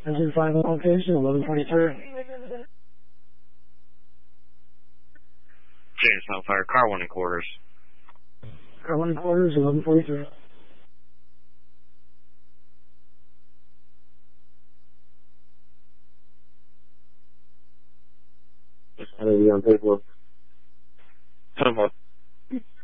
Engine 5 on location, 1143. Jamestown Fire, car 1 in quarters. Car 1 in quarters, 1143. How do you on paperwork? 10-4.